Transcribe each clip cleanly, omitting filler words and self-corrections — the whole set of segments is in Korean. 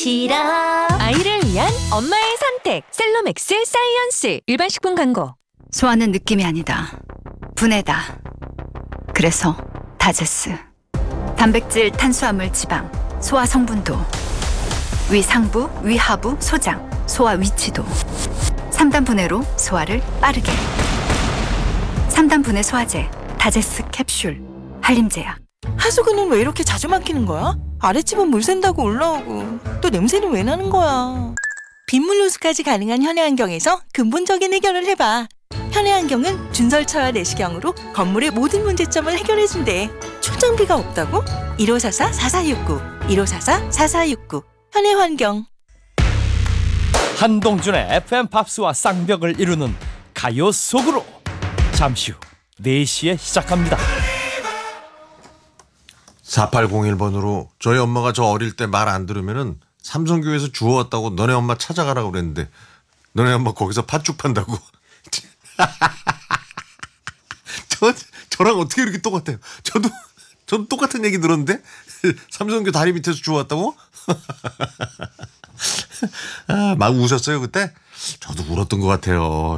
싫어. 아이를 위한 엄마의 선택 셀로맥스 사이언스. 일반 식품 광고. 소화는 느낌이 아니다. 분해다. 그래서 다제스. 단백질, 탄수화물, 지방, 소화 성분도, 위 상부, 위 하부, 소장, 소화 위치도. 3단 분해로 소화를 빠르게. 3단 분해 소화제, 다제스 캡슐, 한림제약. 하수구는 왜 이렇게 자주 막히는 거야? 아랫집은 물 샌다고 올라오고 또 냄새는 왜 나는 거야? 빗물 누수까지 가능한 현해안경에서 근본적인 해결을 해봐. 현해안경은 준설차와 내시경으로 건물의 모든 문제점을 해결해준대. 출장비가 없다고? 1544-4469 1544-4469 현해환경. 한동준의 FM 팝스와 쌍벽을 이루는 가요 속으로 잠시 후 4시에 시작합니다. 4801번으로 저희 엄마가 저 어릴 때 말 안 들으면은 삼성교회에서 주워왔다고 너네 엄마 찾아가라고 그랬는데 너네 엄마 거기서 팥죽 판다고. 저랑 어떻게 이렇게 똑같아요? 저도 똑같은 얘기 들었는데 삼성교 다리 밑에서 주워왔다고? 막 우셨어요 그때? 저도 울었던 것 같아요.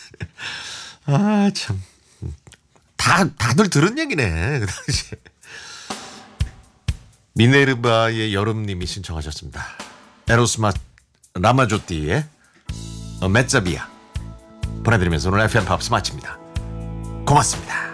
아 참, 다들 들은 얘기네 그 당시에. 미네르바의 여름님이 신청하셨습니다. 에로스마 라마조띠의 메짜비아 보내드리면서 오늘 FM 팝스 마칩니다. 고맙습니다.